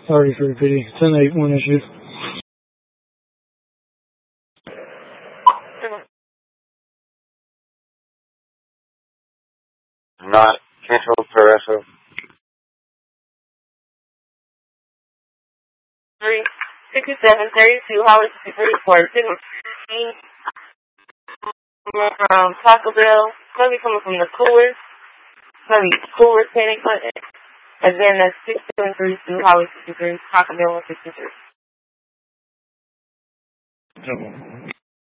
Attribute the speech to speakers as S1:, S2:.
S1: Sorry for repeating. 10-8, 1 issue.
S2: Not Central Progressive.
S3: 36732 Howard Street Report. From Taco Bell. Probably coming from the Coolers. Probably Coolers Panic Button. Again, that's 6732 Howard Street Taco Bell 163.